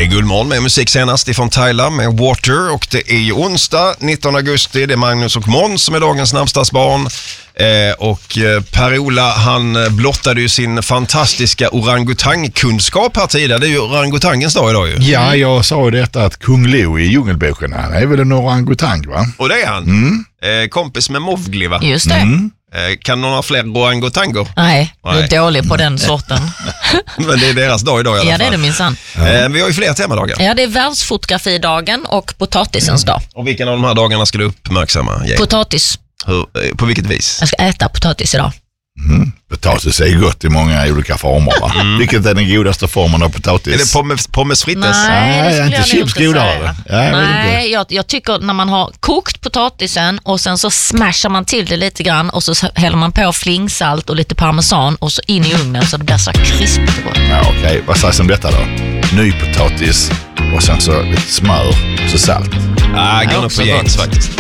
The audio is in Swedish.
Guldmorgon med musik senast ifrån Thailand med Water, och det är ju onsdag 19 augusti, det är Magnus och Måns som är dagens namnsdagsbarn. Och Per-Ola, han blottade ju sin fantastiska orangutangkunskap här tidigare. Det är ju orangutangens dag idag ju. Ja, jag sa ju detta att Kung Leo i Djungelboken, han är väl en orangutang, va? Och det är han. Kompis med Mowgli, va? Just det. Kan någon ha fler orangutanger? Nej, du är dålig på den sorten. Men det är deras dag idag i alla fall. Ja, det är det minsann. Vi har ju fler temadagar. Ja, det är världsfotografidagen och potatisens dag. Och vilken av de här dagarna ska du uppmärksamma? Potatis. På vilket vis? Jag ska äta potatis idag. Potatis är gott i många olika former, va? Vilket är den godaste formen av potatis? Är det pommes frites? Nej, det skulle inte jag chips nog inte godare. säga. Nej, Jag tycker när man har kokt potatisen och sen så smashar man till det lite grann och så häller man på flingsalt och lite parmesan och så in i ugnen så det blir så krispigt gott. Ja, okej. Vad sägs om detta då? Ny potatis och sen så lite smör och så salt. Går nog på gängs faktiskt.